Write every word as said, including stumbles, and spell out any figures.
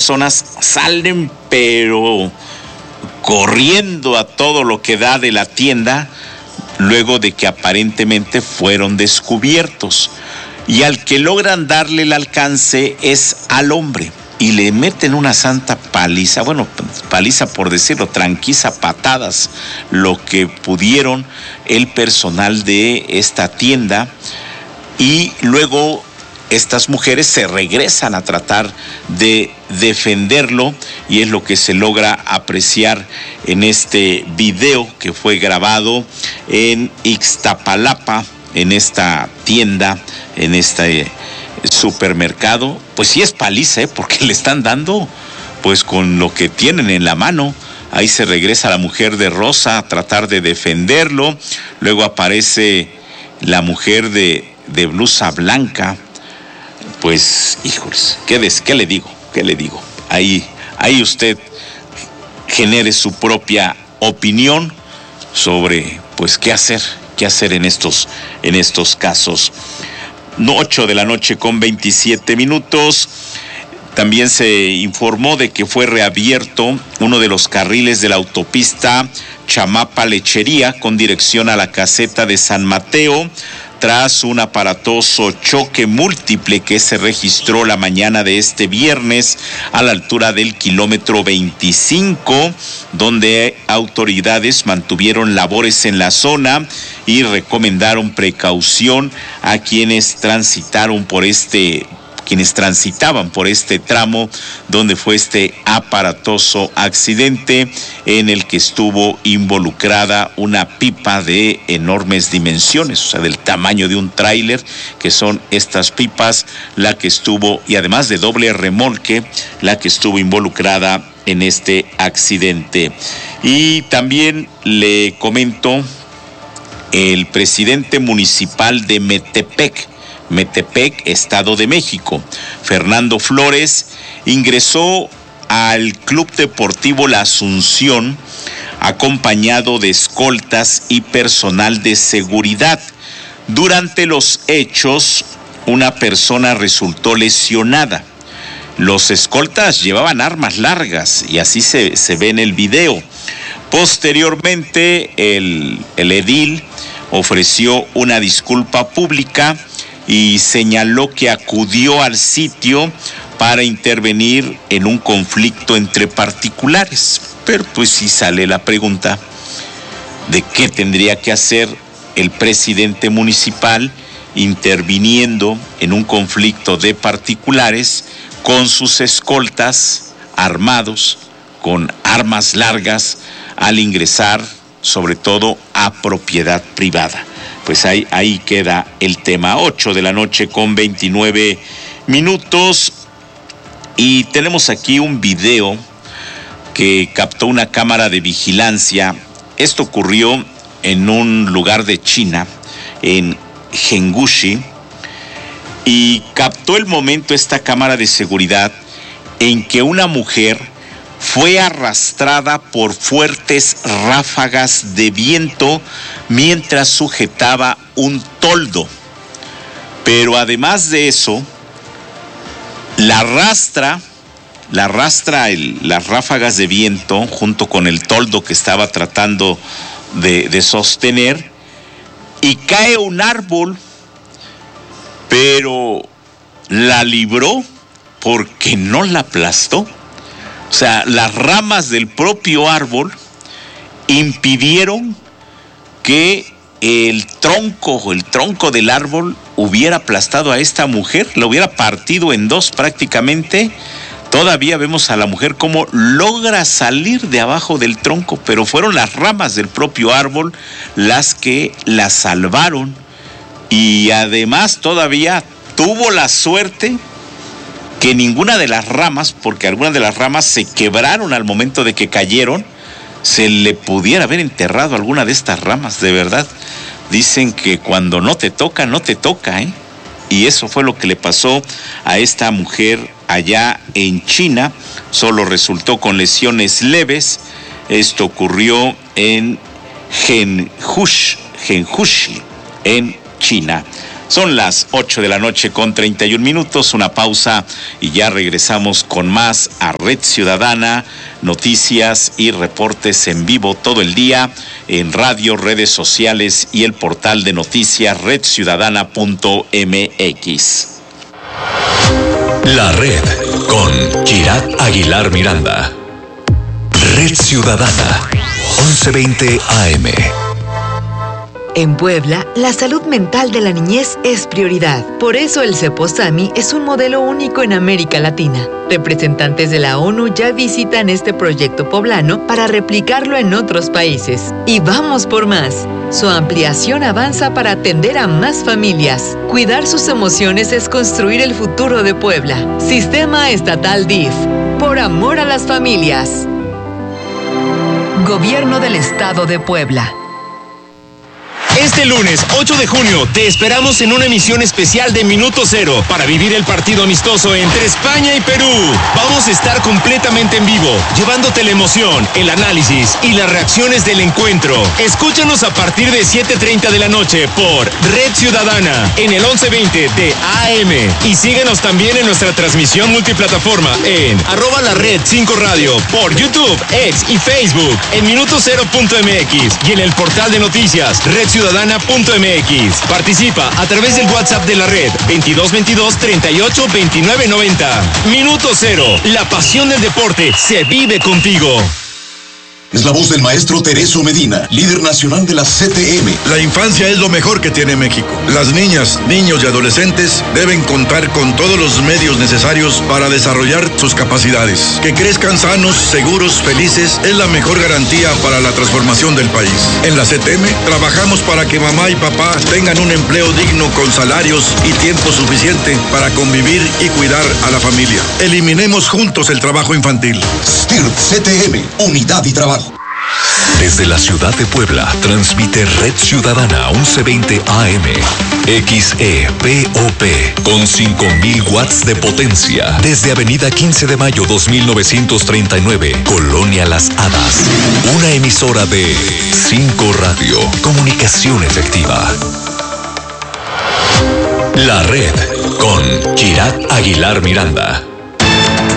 personas salen pero corriendo a todo lo que da de la tienda luego de que aparentemente fueron descubiertos. Y al que logran darle el alcance es al hombre y le meten una santa paliza, bueno, paliza por decirlo, tranquiza patadas, lo que pudieron el personal de esta tienda, y luego estas mujeres se regresan a tratar de defenderlo, y es lo que se logra apreciar en este video que fue grabado en Ixtapalapa, en esta tienda, en este supermercado. Pues sí es paliza, ¿eh? Porque le están dando pues con lo que tienen en la mano. Ahí se regresa la mujer de rosa a tratar de defenderlo, luego aparece la mujer de, de blusa blanca. Pues, híjoles, ¿qué, des, ¿qué le digo? ¿Qué le digo? Ahí, ahí usted genere su propia opinión sobre, pues, qué hacer, qué hacer en estos, en estos casos. ocho de la noche con veintisiete minutos. También se informó de que fue reabierto uno de los carriles de la autopista Chamapa-Lechería con dirección a la caseta de San Mateo, tras un aparatoso choque múltiple que se registró la mañana de este viernes a la altura del kilómetro veinticinco, donde autoridades mantuvieron labores en la zona y recomendaron precaución a quienes transitaron por este quienes transitaban por este tramo donde fue este aparatoso accidente en el que estuvo involucrada una pipa de enormes dimensiones, o sea, del tamaño de un tráiler, que son estas pipas, la que estuvo, y además de doble remolque, la que estuvo involucrada en este accidente. Y también le comento, el presidente municipal de Metepec, Metepec, Estado de México, Fernando Flores, ingresó al Club Deportivo La Asunción acompañado de escoltas y personal de seguridad. Durante los hechos, una persona resultó lesionada. Los escoltas llevaban armas largas y así se, se ve en el video. Posteriormente, el, el edil ofreció una disculpa pública y señaló que acudió al sitio para intervenir en un conflicto entre particulares. Pero pues sí sale la pregunta de qué tendría que hacer el presidente municipal interviniendo en un conflicto de particulares con sus escoltas armados, con armas largas, al ingresar sobre todo a propiedad privada. Pues ahí, ahí queda el tema. Ocho de la noche con veintinueve minutos. Y tenemos aquí un video que captó una cámara de vigilancia. Esto ocurrió en un lugar de China, en Hengushi, y captó el momento esta cámara de seguridad en que una mujer fue arrastrada por fuertes ráfagas de viento mientras sujetaba un toldo. Pero además de eso, la arrastra, la arrastra el, las ráfagas de viento junto con el toldo que estaba tratando de, de sostener, y cae un árbol, pero la libró porque no la aplastó. O sea, las ramas del propio árbol impidieron que el tronco, el tronco del árbol hubiera aplastado a esta mujer, la hubiera partido en dos prácticamente. Todavía vemos a la mujer cómo logra salir de abajo del tronco, pero fueron las ramas del propio árbol las que la salvaron, y además todavía tuvo la suerte que ninguna de las ramas, porque algunas de las ramas se quebraron al momento de que cayeron, se le pudiera haber enterrado alguna de estas ramas. De verdad, dicen que cuando no te toca, no te toca, ¿eh? Y eso fue lo que le pasó a esta mujer allá en China. Solo resultó con lesiones leves. Esto ocurrió en Henhush, Henhushi, en China. Son las ocho de la noche con treinta y un minutos, una pausa y ya regresamos con más a Red Ciudadana, noticias y reportes en vivo todo el día en radio, redes sociales y el portal de noticias red ciudadana punto m x. La Red con Kirat Aguilar Miranda. Red Ciudadana, once veinte A M. En Puebla, la salud mental de la niñez es prioridad. Por eso el CEPOSAMI es un modelo único en América Latina. Representantes de la ONU ya visitan este proyecto poblano para replicarlo en otros países. Y vamos por más. Su ampliación avanza para atender a más familias. Cuidar sus emociones es construir el futuro de Puebla. Sistema Estatal D I F. Por amor a las familias. Gobierno del Estado de Puebla. Este lunes, ocho de junio, te esperamos en una emisión especial de Minuto Cero para vivir el partido amistoso entre España y Perú. Vamos a estar completamente en vivo, llevándote la emoción, el análisis y las reacciones del encuentro. Escúchanos a partir de siete treinta de la noche por Red Ciudadana en el once veinte de A M. Y síguenos también en nuestra transmisión multiplataforma en arroba la red cinco radio por YouTube, X y Facebook, en minuto cero punto m x y en el portal de noticias Red Ciudadana punto m x. Participa a través del WhatsApp de la red veintidós veintidós treinta y ocho veintinueve noventa. Minuto Cero, la pasión del deporte se vive contigo. Es la voz del maestro Tereso Medina, líder nacional de la C T M. La infancia es lo mejor que tiene México. Las niñas, niños y adolescentes deben contar con todos los medios necesarios para desarrollar sus capacidades. Que crezcan sanos, seguros, felices es la mejor garantía para la transformación del país. En la C T M trabajamos para que mamá y papá tengan un empleo digno con salarios y tiempo suficiente para convivir y cuidar a la familia. Eliminemos juntos el trabajo infantil. S T I R P C T M, unidad y trabajo. Desde la ciudad de Puebla, transmite Red Ciudadana once veinte A M. X E P O P con cinco mil watts de potencia. Desde Avenida quince de mayo dos mil novecientos treinta y nueve, Colonia Las Hadas. Una emisora de cinco Radio. Comunicación efectiva. La Red con Kirat Aguilar Miranda.